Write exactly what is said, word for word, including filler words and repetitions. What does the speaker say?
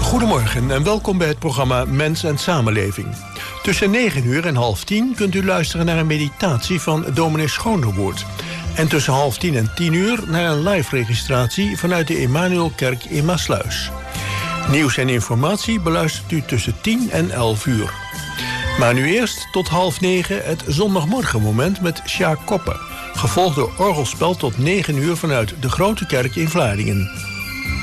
Goedemorgen en welkom bij het programma Mens en Samenleving. Tussen negen uur en half tien kunt u luisteren naar een meditatie van dominee Schoonderwoord. En tussen half tien en tien uur naar een live-registratie vanuit de Emmanuelkerk in Maassluis. Nieuws en informatie beluistert u tussen tien en elf uur. Maar nu eerst tot half negen het zondagmorgenmoment met Sjaak Koppen. Gevolgd door orgelspel tot negen uur vanuit de Grote Kerk in Vlaardingen.